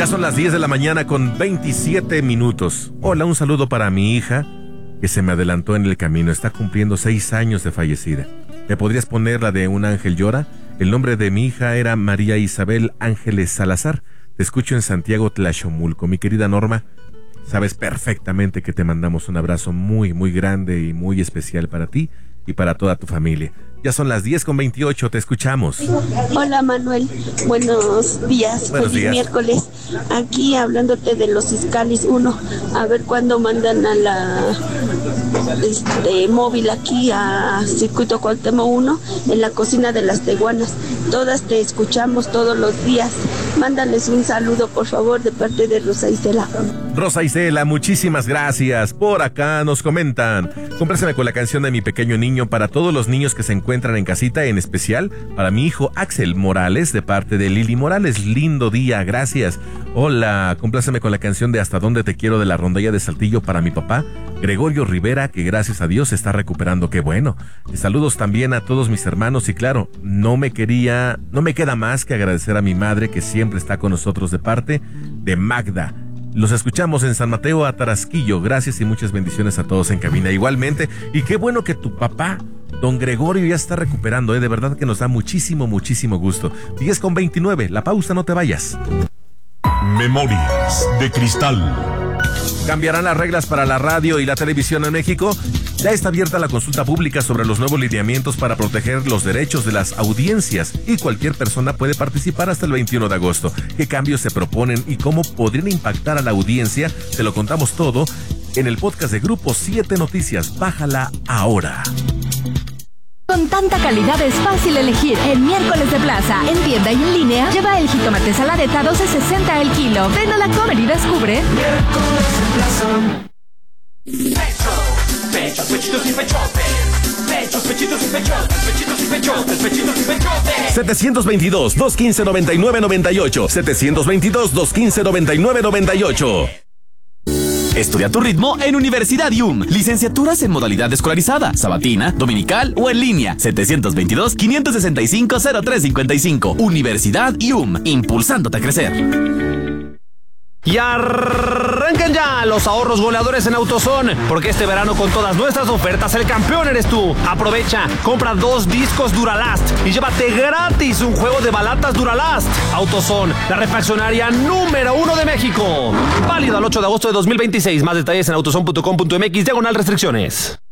Ya son las 10 de la mañana con 27 minutos. Hola, un saludo para mi hija, que se me adelantó en el camino. Está cumpliendo 6 años de fallecida. ¿Me podrías poner la de Un ángel llora? El nombre de mi hija era María Isabel Ángeles Salazar. Te escucho en Santiago Tlaxomulco. Mi querida Norma, sabes perfectamente que te mandamos un abrazo muy, muy grande y muy especial para ti y para toda tu familia. Ya son las 10:28, te escuchamos. Hola Manuel, buenos días. Buenos días. Miércoles. Aquí hablándote de los Iscalis 1. A ver cuándo mandan a la móvil aquí a Circuito Cuauhtémoc 1 en la cocina de las Teguanas. Todas te escuchamos todos los días. Mándales un saludo, por favor, de parte de Rosa Isela. Rosa Isela, muchísimas gracias. Por acá nos comentan: compláceme con la canción de Mi Pequeño Niño para todos los niños que se encuentran en casita, en especial para mi hijo Axel Morales, de parte de Lili Morales. Lindo día, gracias. Hola, compláceme con la canción de Hasta Dónde Te Quiero de la Rondalla de Saltillo para mi papá, Gregorio Rivera, que gracias a Dios se está recuperando, qué bueno. Saludos también a todos mis hermanos y claro, no me queda más que agradecer a mi madre que siempre está con nosotros de parte de Magda. Los escuchamos en San Mateo Atarasquillo. Gracias y muchas bendiciones a todos en cabina. Igualmente, y qué bueno que tu papá, don Gregorio, ya está recuperando, de verdad que nos da muchísimo, muchísimo gusto. 10:29, la pausa, no te vayas. Memorias de Cristal. ¿Cambiarán las reglas para la radio y la televisión en México? Ya está abierta la consulta pública sobre los nuevos lineamientos para proteger los derechos de las audiencias y cualquier persona puede participar hasta el 21 de agosto. ¿Qué cambios se proponen y cómo podrían impactar a la audiencia? Te lo contamos todo en el podcast de Grupo 7 Noticias. Bájala ahora. Con tanta calidad es fácil elegir. En Miércoles de Plaza, en tienda y en línea, lleva el jitomate saladeta 12.60 el kilo. Ven a la Comer y descubre. Miércoles de Plaza. Pechos, pechitos y pechotes. Pechos, pechitos y pechotes. Pechitos y pechotes. Pechitos y pechotes. 722-215-9998. 722-215-9998. Estudia tu ritmo en Universidad IUM. Licenciaturas en modalidad escolarizada, sabatina, dominical o en línea. 722-565-0355. Universidad IUM, impulsándote a crecer. Y arranquen ya los ahorros goleadores en AutoZone, porque este verano con todas nuestras ofertas el campeón eres tú. Aprovecha, compra 2 discos Duralast y llévate gratis un juego de balatas Duralast. AutoZone, la refaccionaria número 1 de México. Válido al 8 de agosto de 2026. Más detalles en autozone.com.mx/restricciones.